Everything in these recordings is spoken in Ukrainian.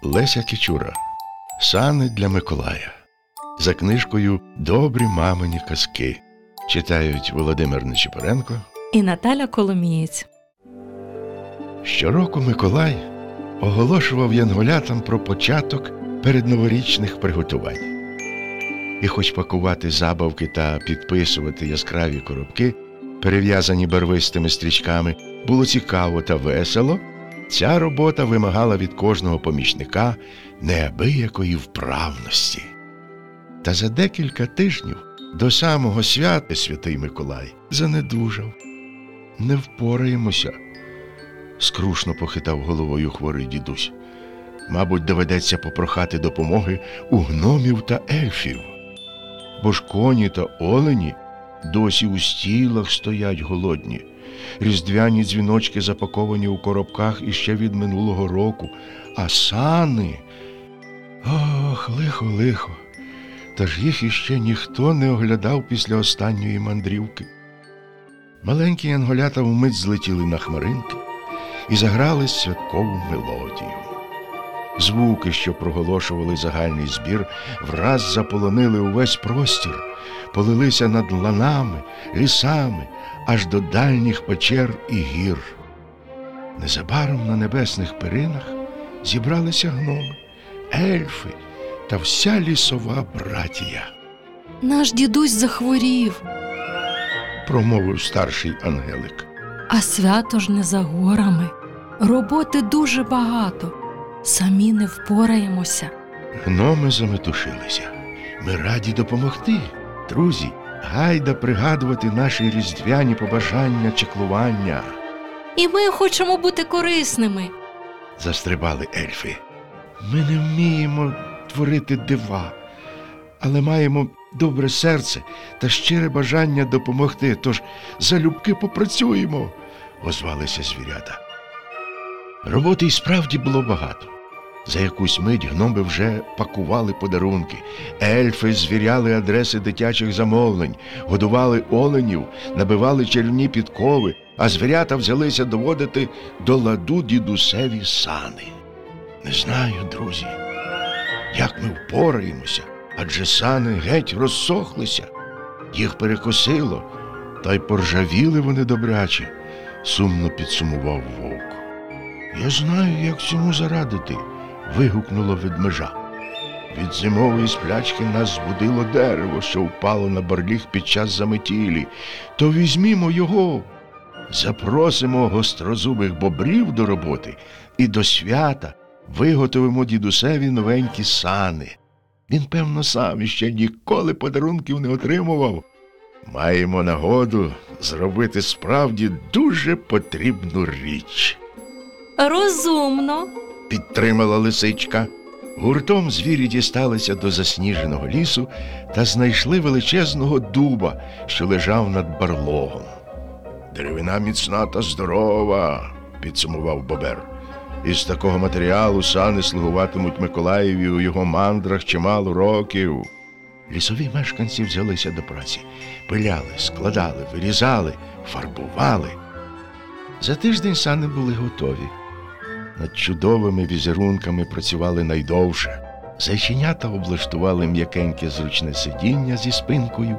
Леся Кичура. Сани для Миколая. За книжкою «Добрі мамині казки». Читають Володимир Нечипоренко і Наталя Коломієць. Щороку Миколай оголошував янголятам про початок передноворічних приготувань. І хоч пакувати забавки та підписувати яскраві коробки, перев'язані барвистими стрічками, було цікаво та весело, ця робота вимагала від кожного помічника неабиякої вправності. Та за декілька тижнів до самого свята Святий Миколай занедужав. «Не впораємося», – скрушно похитав головою хворий дідусь. «Мабуть, доведеться попрохати допомоги у гномів та ельфів. Бо ж коні та олені досі у стілах стоять голодні. Різдвяні дзвіночки запаковані у коробках іще від минулого року, а сани... Ох, лихо, лихо! Та ж їх іще ніхто не оглядав після останньої мандрівки». Маленькі янголята вмить злетіли на хмаринки і заграли святкову мелодію. Звуки, що проголошували загальний збір, враз заполонили увесь простір, полилися над ланами, лісами, аж до дальніх печер і гір. Незабаром на небесних перинах зібралися гноми, ельфи та вся лісова братія. «Наш дідусь захворів», – промовив старший ангелик. «А свято ж не за горами. Роботи дуже багато. Самі не впораємося». Гноми заметушилися. «Ми раді допомогти, друзі. Гайда пригадувати наші різдвяні побажання, чеклування». «І ми хочемо бути корисними», – застрибали ельфи. «Ми не вміємо творити дива, але маємо добре серце та щире бажання допомогти, тож залюбки попрацюємо», – озвалися звірята. Роботи й справді було багато. За якусь мить гноми вже пакували подарунки, ельфи звіряли адреси дитячих замовлень, годували оленів, набивали чарівні підкови, а звірята взялися доводити до ладу дідусеві сани. Не знаю, друзі, як ми впораємося, адже сани геть розсохлися. Їх перекосило, та й поржавіли вони добряче, сумно підсумував вовк. «Я знаю, як цьому зарадити», – вигукнуло ведмежа. «Від зимової сплячки нас збудило дерево, що впало на барліг під час заметілі. То візьмімо його, запросимо гострозубих бобрів до роботи і до свята виготовимо дідусеві новенькі сани. Він, певно, сам іще ніколи подарунків не отримував. Маємо нагоду зробити справді дуже потрібну річ». «Розумно», – підтримала лисичка. Гуртом звірі дісталися до засніженого лісу та знайшли величезного дуба, що лежав над барлогом. «Деревина міцна та здорова», – підсумував бобер. «Із такого матеріалу сани слугуватимуть Миколаєві у його мандрах чимало років». Лісові мешканці взялися до праці. Пиляли, складали, вирізали, фарбували. За тиждень сани були готові. Над чудовими візерунками працювали найдовше. Зайченята облаштували м'якеньке зручне сидіння зі спинкою.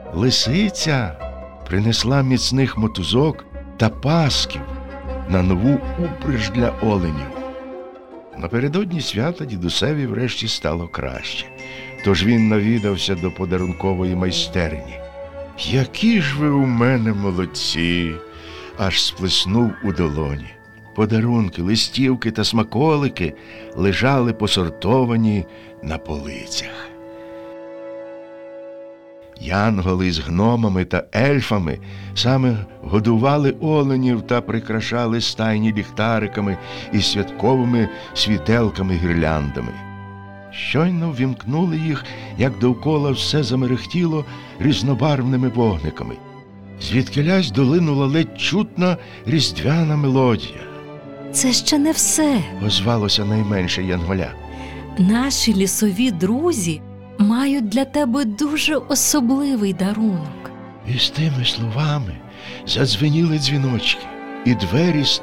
Лисиця принесла міцних мотузок та пасків на нову упряж для оленів. Напередодні свята дідусеві врешті стало краще, тож він навідався до подарункової майстерні. «Які ж ви у мене молодці!» – аж сплеснув у долоні. Подарунки, листівки та смаколики лежали посортовані на полицях. Янголи з гномами та ельфами саме годували оленів та прикрашали стайні ліхтариками і святковими світелками-гірляндами. Щойно ввімкнули їх, як довкола все замерехтіло різнобарвними вогниками. Звідкилясь долинула ледь чутна різдвяна мелодія. «Це ще не все», – озвалося найменше янголя. «Наші лісові друзі мають для тебе дуже особливий дарунок». І з тими словами задзвеніли дзвіночки, і двері